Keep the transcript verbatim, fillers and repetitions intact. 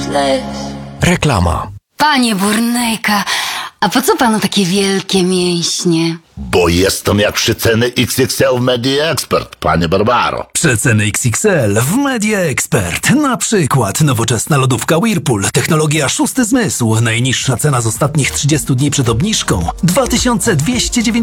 Reklama. Panie Burnejka, a po co panu takie wielkie mięśnie? Bo jestem jak przeceny X X L w Media Expert, panie Barbaro. Przeceny X X L w Media Expert. Na przykład nowoczesna lodówka Whirlpool, technologia szósty zmysł. Najniższa cena z ostatnich trzydziestu dni przed obniżką dwa tysiące dwieście dziewięćdziesiąt